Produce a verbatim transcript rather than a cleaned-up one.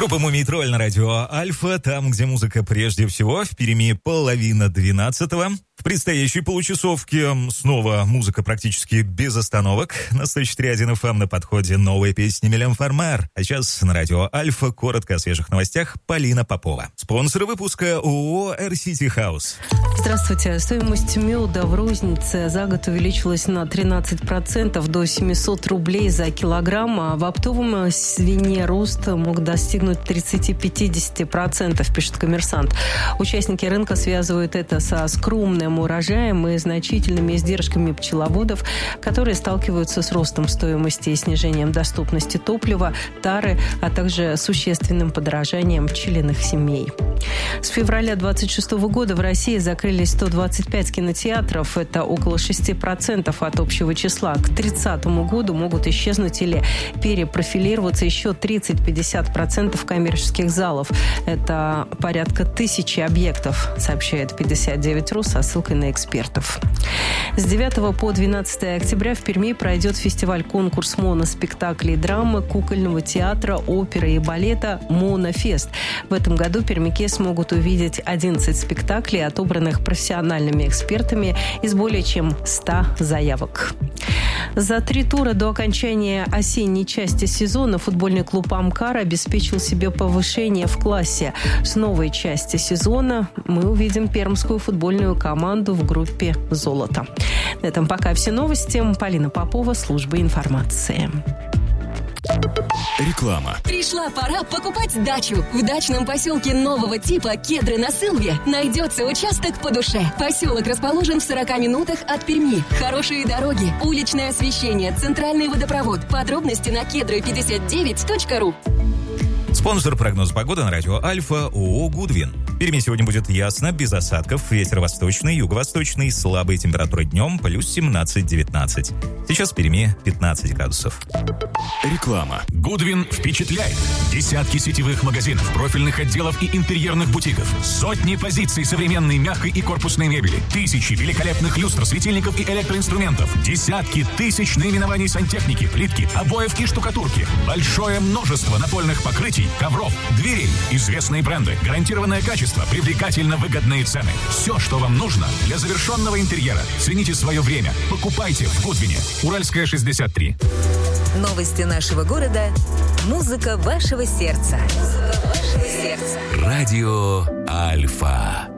Группа «Мумий Тролль» на радио «Альфа». Там, где музыка прежде всего. В Перми половина двенадцатого. В предстоящей получасовке снова музыка практически без остановок. На сто четыре точка один эф эм на подходе новые песни Милен Фармар. А сейчас на радио «Альфа» коротко о свежих новостях Полина Попова. Спонсор выпуска ООО «Air City House». Здравствуйте. Стоимость меда в рознице за год увеличилась на тринадцать процентов до семьсот рублей за килограмм, а в оптовом свине рост мог достигнуть тридцать-пятьдесят процентов, пишет «Коммерсант». Участники рынка связывают это со скромным урожаем и значительными издержками пчеловодов, которые сталкиваются с ростом стоимости и снижением доступности топлива, тары, а также существенным подорожанием пчелиных семей. С февраля двадцать шестого года в России закрылись сто двадцать пять кинотеатров. Это около шесть процентов от общего числа. К тридцатому году могут исчезнуть или перепрофилироваться еще тридцать-пятьдесят процентов коммерческих залов. Это порядка тысячи объектов, сообщает пятьдесят девять ру со ссылкой на экспертов. С девятого по двенадцатое октября в Перми пройдет фестиваль-конкурс моноспектаклей драмы, кукольного театра, оперы и балета «Монофест». В этом году пермяки смогут увидеть одиннадцать спектаклей, отобранных профессиональными экспертами из более чем ста заявок. За три тура до окончания осенней части сезона футбольный клуб «Амкар» обеспечил себе повышение в классе. С новой части сезона мы увидим пермскую футбольную команду в группе «Золото». На этом пока все новости. Полина Попова, служба информации. Реклама. Пришла пора покупать дачу. В дачном поселке нового типа «Кедры на Сылве» найдется участок по душе. Поселок расположен в сорока минутах от Перми. Хорошие дороги, уличное освещение, центральный водопровод. Подробности на кедры пятьдесят девять точка ру. Спонсор прогноз погоды на радио «Альфа» ООО «Гудвин». В Перми сегодня будет ясно, без осадков, ветер восточный, юго-восточный, слабые температуры днем, плюс семнадцать-девятнадцать. Сейчас в Перми пятнадцать градусов. Реклама. Гудвин впечатляет. Десятки сетевых магазинов, профильных отделов и интерьерных бутиков. Сотни позиций современной мягкой и корпусной мебели. Тысячи великолепных люстр, светильников и электроинструментов. Десятки тысяч наименований сантехники, плитки, обоев и штукатурки. Большое множество напольных покрытий, ковров, дверей. Известные бренды, гарантированное качество, привлекательно выгодные цены. Все, что вам нужно для завершенного интерьера. Цените свое время. Покупайте в Гудвине. Уральская, шестьдесят три. Новости нашего города. Музыка вашего сердца. Музыка вашего сердца. Радио «Альфа».